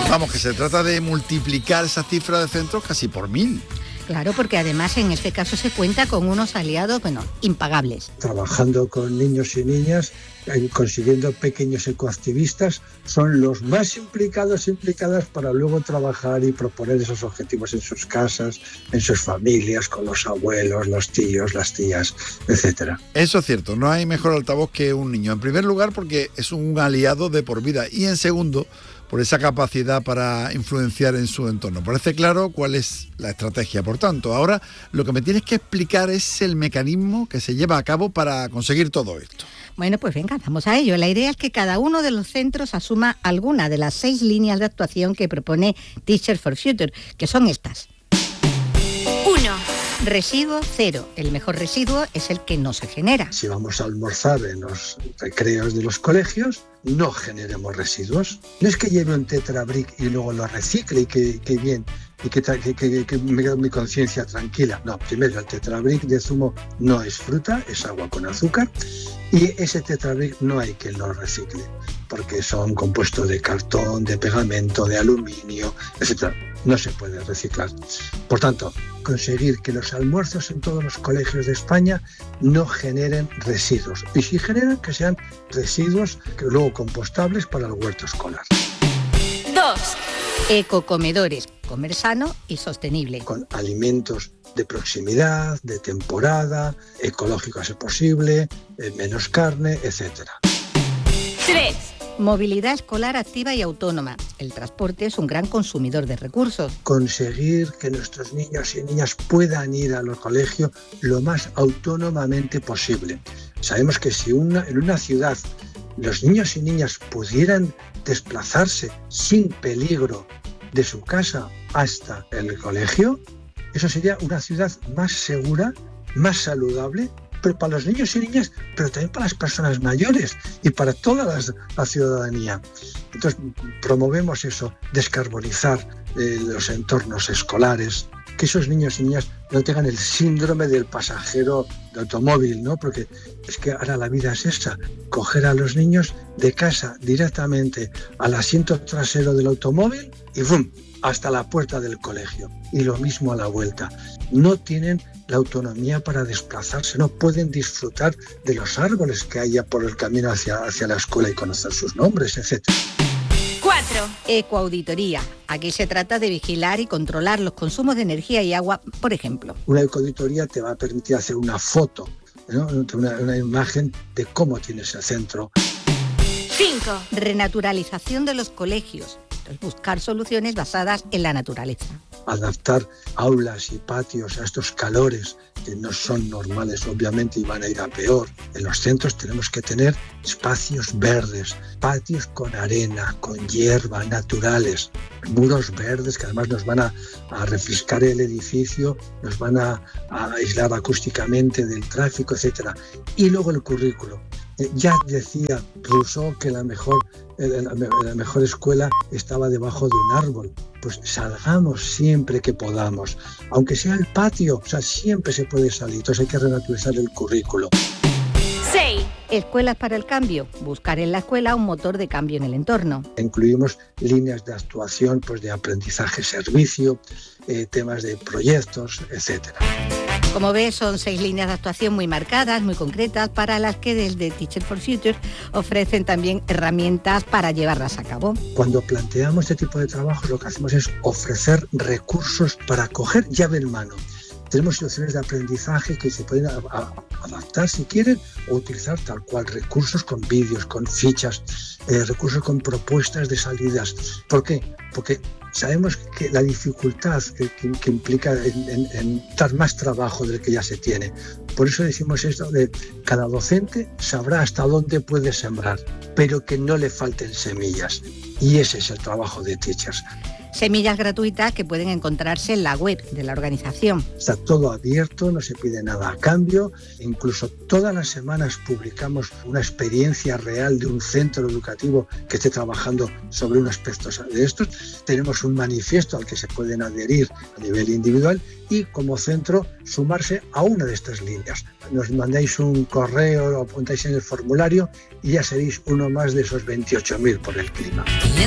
Vamos, que se trata de multiplicar esa cifra de centros casi por 1000. Claro, porque además en este caso se cuenta con unos aliados, impagables. Trabajando con niños y niñas, consiguiendo pequeños ecoactivistas, son los más implicadas para luego trabajar y proponer esos objetivos en sus casas, en sus familias, con los abuelos, los tíos, las tías, etcétera. Eso es cierto, no hay mejor altavoz que un niño. En primer lugar, porque es un aliado de por vida. Y en segundo, por esa capacidad para influenciar en su entorno. Parece claro cuál es la estrategia. Por tanto, ahora lo que me tienes que explicar es el mecanismo que se lleva a cabo para conseguir todo esto. Bueno, pues venga, vamos a ello. La idea es que cada uno de los centros asuma alguna de las 6 líneas de actuación que propone Teachers for Future, que son estas. 1. Residuo cero. El mejor residuo es el que no se genera. Si vamos a almorzar en los recreos de los colegios, no generemos residuos. No es que lleve un tetrabric y luego lo recicle y que bien, y que me quedo mi conciencia tranquila. No, primero el tetrabric de zumo no es fruta, es agua con azúcar, y ese tetrabric no hay que lo recicle, porque son compuestos de cartón, de pegamento, de aluminio, etc. No se puede reciclar. Por tanto, conseguir que los almuerzos en todos los colegios de España no generen residuos. Y si generan, que sean residuos que luego compostables para el huerto escolar. 2. Ecocomedores. Comer sano y sostenible. Con alimentos de proximidad, de temporada, ecológico a ser posible, menos carne, etc. 3. Movilidad escolar activa y autónoma. El transporte es un gran consumidor de recursos. Conseguir que nuestros niños y niñas puedan ir a los colegios lo más autónomamente posible. Sabemos que si en una ciudad los niños y niñas pudieran desplazarse sin peligro de su casa hasta el colegio, eso sería una ciudad más segura, más saludable, pero para los niños y niñas, pero también para las personas mayores y para toda la ciudadanía. Entonces, promovemos eso, descarbonizar los entornos escolares, que esos niños y niñas no tengan el síndrome del pasajero de automóvil, ¿no? Porque es que ahora la vida es esa, coger a los niños de casa directamente al asiento trasero del automóvil y ¡bum!, hasta la puerta del colegio. Y lo mismo a la vuelta. No tienen la autonomía para desplazarse, no pueden disfrutar de los árboles que haya por el camino hacia la escuela y conocer sus nombres, etc. 4. Ecoauditoría. Aquí se trata de vigilar y controlar los consumos de energía y agua, por ejemplo. Una ecoauditoría te va a permitir hacer una foto, ¿no? una imagen de cómo tienes el centro. 5. Renaturalización de los colegios. Buscar soluciones basadas en la naturaleza. Adaptar aulas y patios a estos calores que no son normales, obviamente, y van a ir a peor. En los centros tenemos que tener espacios verdes, patios con arena, con hierba, naturales, muros verdes que además nos van a refrescar el edificio, nos van a aislar acústicamente del tráfico, etc. Y luego el currículo. Ya decía Rousseau que la mejor escuela estaba debajo de un árbol. Pues salgamos siempre que podamos, aunque sea el patio, siempre se puede salir. Entonces hay que renaturalizar el currículo. 6. Escuelas para el cambio. Buscar en la escuela un motor de cambio en el entorno. Incluimos líneas de actuación, pues de aprendizaje-servicio, temas de proyectos, etcétera. Como ves, son 6 líneas de actuación muy marcadas, muy concretas, para las que desde Teachers for Future ofrecen también herramientas para llevarlas a cabo. Cuando planteamos este tipo de trabajos, lo que hacemos es ofrecer recursos para coger llave en mano. Tenemos soluciones de aprendizaje que se pueden adaptar si quieren o utilizar tal cual, recursos con vídeos, con fichas, recursos con propuestas de salidas. ¿Por qué? Porque sabemos que la dificultad que implica en dar más trabajo del que ya se tiene. Por eso decimos esto de cada docente sabrá hasta dónde puede sembrar, pero que no le falten semillas. Y ese es el trabajo de Teachers. Semillas gratuitas que pueden encontrarse en la web de la organización. Está todo abierto, no se pide nada a cambio. Incluso todas las semanas publicamos una experiencia real de un centro educativo que esté trabajando sobre un aspecto de estos. Tenemos un manifiesto al que se pueden adherir a nivel individual y como centro sumarse a una de estas líneas. Nos mandáis un correo, lo apuntáis en el formulario y ya seréis uno más de esos 28.000 por el clima.